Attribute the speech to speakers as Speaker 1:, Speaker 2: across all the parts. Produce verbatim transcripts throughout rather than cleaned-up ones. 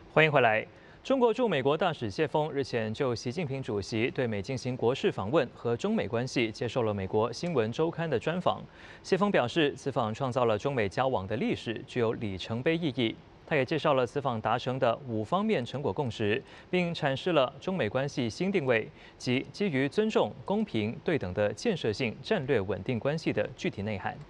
Speaker 1: 欢迎回来。中国驻美国大使谢锋日前就习近平主席对美进行国事访问和中美关系接受了美国新闻周刊的专访。谢锋表示，此访创造了中美交往的历史，具有里程碑意义。他也介绍了此访达成的五方面成果共识，并阐释了中美关系新定位及基于尊重、公平、对等的建设性战略稳定关系的具体内涵。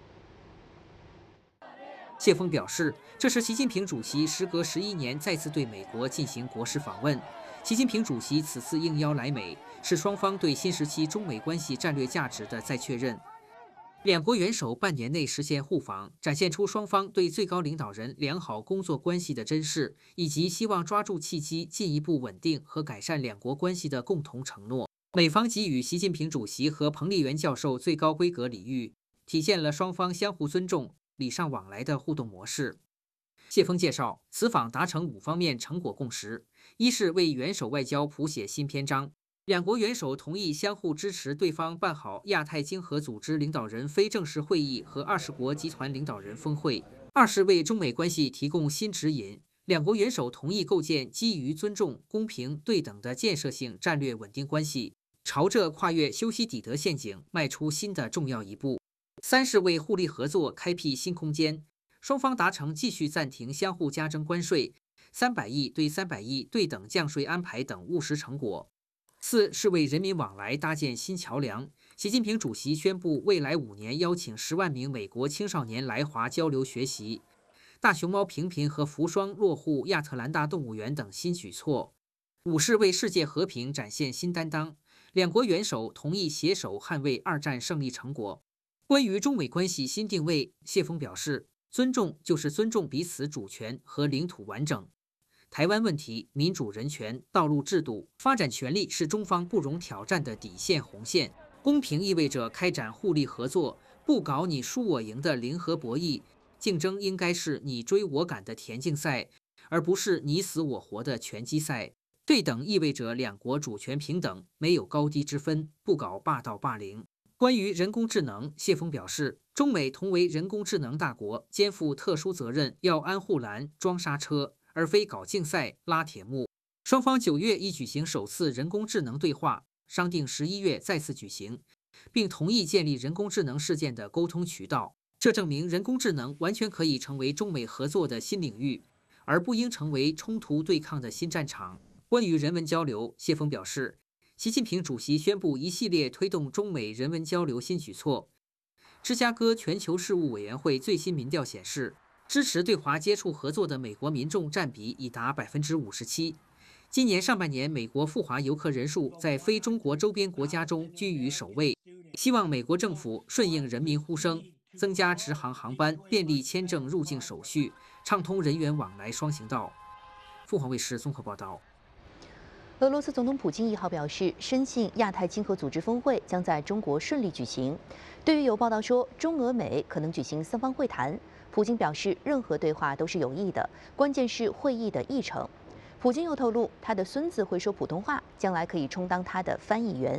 Speaker 2: 谢锋表示，这是习近平主席时隔十一年再次对美国进行国事访问。习近平主席此次应邀来美，是双方对新时期中美关系战略价值的再确认。两国元首半年内实现互访，展现出双方对最高领导人良好工作关系的珍视，以及希望抓住契机进一步稳定和改善两国关系的共同承诺。美方给予习近平主席和彭丽媛教授最高规格礼遇，体现了双方相互尊重、礼尚往来的互动模式。谢锋介绍，此访达成五方面成果共识：一是为元首外交谱写新篇章，两国元首同意相互支持对方办好亚太经合组织领导人非正式会议和二十国集团领导人峰会；二是为中美关系提供新指引，两国元首同意构建基于尊重、公平、对等的建设性战略稳定关系，朝着跨越修昔底德陷阱迈出新的重要一步；三是为互利合作开辟新空间，双方达成继续暂停相互加征关税、三百亿对三百亿对等降税安排等务实成果；四是为人民往来搭建新桥梁。习近平主席宣布，未来五年邀请十万名美国青少年来华交流学习，大熊猫平平和福双落户亚特兰大动物园等新举措。五是为世界和平展现新担当，两国元首同意携手捍卫二战胜利成果。关于中美关系新定位，谢锋表示，尊重就是尊重彼此主权和领土完整。台湾问题、民主人权、道路制度、发展权利是中方不容挑战的底线红线。公平意味着开展互利合作，不搞你输我赢的零和博弈。竞争应该是你追我赶的田径赛，而不是你死我活的拳击赛。对等意味着两国主权平等，没有高低之分，不搞霸道霸凌。关于人工智能，谢锋表示，中美同为人工智能大国，肩负特殊责任，要安护栏、装刹车，而非搞竞赛、拉铁幕。双方九月已举行首次人工智能对话，商定十一月再次举行，并同意建立人工智能事件的沟通渠道。这证明人工智能完全可以成为中美合作的新领域，而不应成为冲突对抗的新战场。关于人文交流，谢锋表示，习近平主席宣布一系列推动中美人文交流新举措。芝加哥全球事务委员会最新民调显示，支持对华接触合作的美国民众占比已达百分之五十七。今年上半年，美国赴华游客人数在非中国周边国家中居于首位。希望美国政府顺应人民呼声，增加直航航班，便利签证入境手续，畅通人员往来双行道。凤凰卫视综合报道。
Speaker 3: 俄罗斯总统普京一号表示，深信亚太经合组织峰会将在中国顺利举行。对于有报道说中俄美可能举行三方会谈，普京表示，任何对话都是有益的，关键是会议的议程。普京又透露，他的孙子会说普通话，将来可以充当他的翻译员。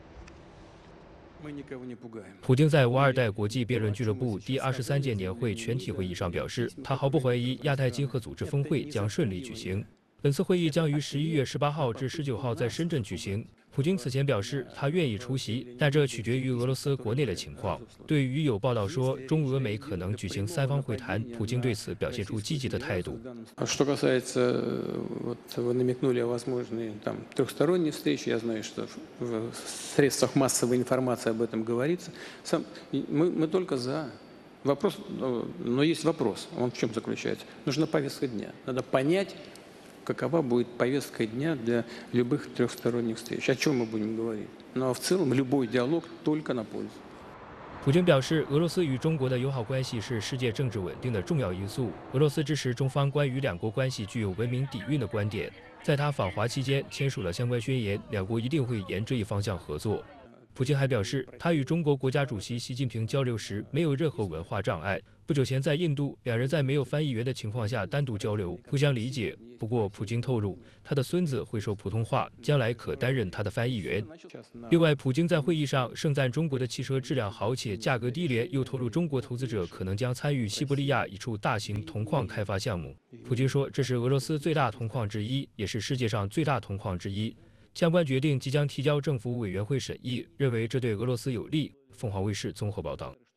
Speaker 4: 普京在瓦尔代国际辩论俱乐部第二十三届年会全体会议上表示，他毫不怀疑亚太经合组织峰会将顺利举行。本次会议将于十一月十八号至十九号在深圳举行。普京此前表示，他愿意出席，但这取决于俄罗斯国内的情况。对于有报道说中俄美可能举行三方会谈，普京对此表现出积极的态度。
Speaker 5: Что касается, вот вы намекнули о возможной там трехсторонней встрече, я знаю, что в средствах массовой информации об этом говорится. Сам, мы, мы только за. Вопрос, но есть вопрос. Он в чем заключается? Нужна повестка дня. Надо понять, какова будет повестка дня для любых трехсторонних встреч. О чем мы будем говорить? Ну а в целом любой диалог только на пользу.
Speaker 4: 普京表示，俄罗斯与中国的友好关系是世界政治稳定的重要因素。俄罗斯支持中方关于两国关系具有文明底蕴的观点。在他访华期间签署了相关宣言，两国一定会沿这一方向合作。普京还表示，他与中国国家主席习近平交流时没有任何文化障碍。 不久前在印度，两人在没有翻译员的情况下单独交流，互相理解。不过，普京透露他的孙子会说普通话，将来可担任他的翻译员。另外，普京在会议上盛赞中国的汽车质量好且价格低廉，又透露中国投资者可能将参与西伯利亚一处大型铜矿开发项目。普京说，这是俄罗斯最大铜矿之一，也是世界上最大铜矿之一。相关决定即将提交政府委员会审议，认为这对俄罗斯有利。凤凰卫视综合报道。